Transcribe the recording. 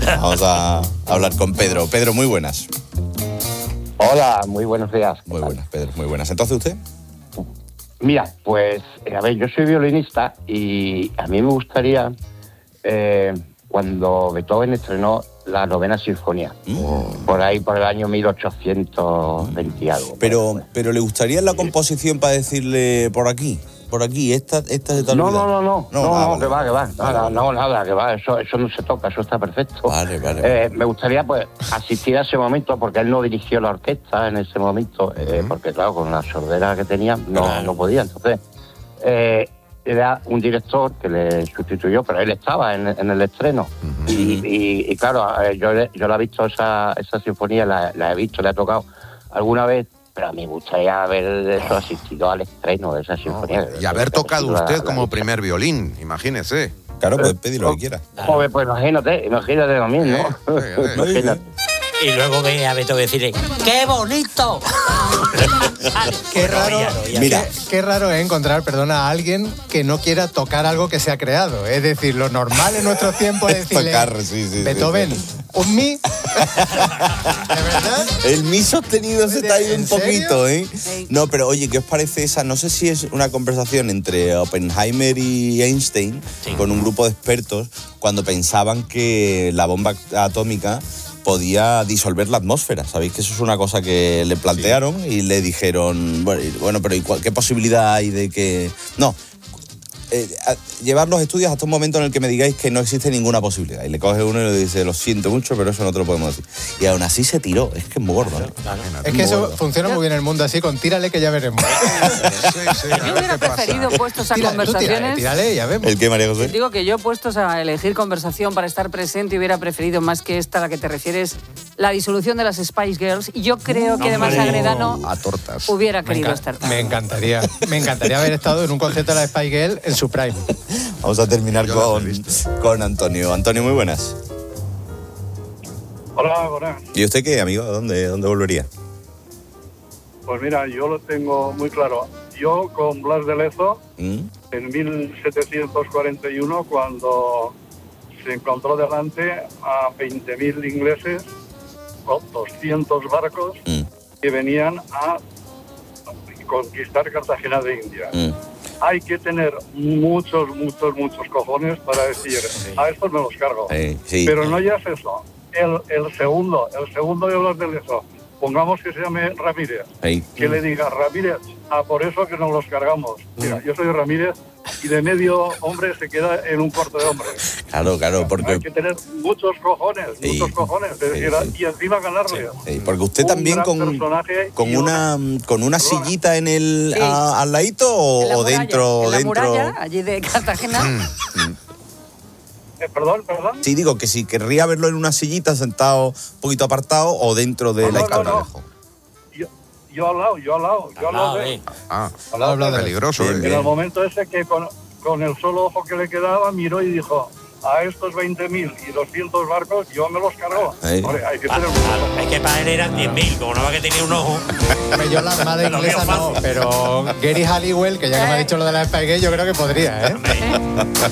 Vamos a hablar con Pedro. Pedro, muy buenas. Hola, muy buenos días. Muy buenas, Pedro, muy buenas. ¿Entonces usted? Mira, pues, a ver, yo soy violinista y a mí me gustaría, cuando Beethoven estrenó la novena sinfonía, por ahí, por el año 1820 y algo. Pero ¿le gustaría la composición para decirle por aquí, esta se te olvida? No, vale. que va. Vale. Nada, que va, eso no se toca, eso está perfecto. Vale. Me gustaría, pues, asistir a ese momento, porque él no dirigió la orquesta en ese momento, porque, claro, con la sordera que tenía, no podía. Entonces, era un director que le sustituyó, pero él estaba en el estreno. Y claro, yo la he visto, esa sinfonía, la he visto, le ha tocado alguna vez, pero a mí me gustaría haber asistido al estreno de esa sinfonía. Y haber tocado usted como primer violín, imagínese. Claro, puede pedir lo que quiera. Joder, pues imagínate también, ¿no? Imagínate. Y luego ve a Beethoven decirle, ¡qué bonito! Qué raro, Mira. qué raro es encontrar, a alguien que no quiera tocar algo que se ha creado. Es decir, lo normal en nuestros tiempos es decirle, tocar, sí, Beethoven, un mi. ¿De verdad? El mi sostenido se te ha ido un poquito, ¿eh? Sí. No, pero oye, ¿qué os parece esa? No sé si es una conversación entre Oppenheimer y Einstein, con un grupo de expertos, cuando pensaban que la bomba atómica podía disolver la atmósfera. Sabéis que eso es una cosa que le plantearon y le dijeron, bueno, pero ¿qué posibilidad hay de que...? No, llevar los estudios hasta un momento en el que me digáis que no existe ninguna posibilidad. Y le coge uno y le dice, lo siento mucho, pero eso no te lo podemos decir. Y aún así se tiró. Es que es muy gordo, ¿no? Es que eso funciona muy bien en el mundo así, con tírale que ya veremos. Yo hubiera preferido, puestos a conversaciones... Tírale, ya vemos. ¿El qué, María José? Digo que yo, puestos a elegir conversación para estar presente, hubiera preferido más que esta a la que te refieres, la disolución de las Spice Girls. Y yo creo que además Agredano A tortas. hubiera querido estar. Me encantaría haber estado en un concierto de la Spy Girl en su prime. Vamos a terminar con Antonio. Antonio, muy buenas. Hola, buenas. ¿Y usted qué, amigo? ¿A dónde volvería? Pues mira, yo lo tengo muy claro. Yo con Blas de Lezo, en 1741, cuando se encontró delante a 20.000 ingleses con 200 barcos que venían a conquistar Cartagena de India. Hay que tener muchos cojones para decir, a estos me los cargo. Sí. Pero no ya es eso. El segundo de Blas de Lezo, pongamos que se llame Ramírez, que le diga, Ramírez, por eso que nos los cargamos. Mira, yo soy Ramírez y de medio hombre se queda en un cuarto de hombre. Claro, porque... Hay que tener muchos cojones, y encima ganarle. Porque usted también con una sillita en el al ladito o dentro... En la muralla, allí de Cartagena. Perdón. Sí, digo que si querría verlo en una sillita sentado un poquito apartado o dentro de la historia. Yo al lado de él. Al lado de peligroso. En el momento ese que con el solo ojo que le quedaba miró y dijo, a estos 20.000 y 200 barcos yo me los cargo. Hombre, hay que tener Es que para él eran 10.000, como no va que tenía un ojo. Yo la armada inglesa no, pero Gary Halliwell, que ya que me ha dicho lo de la Spy Girl, yo creo que podría, ¿eh?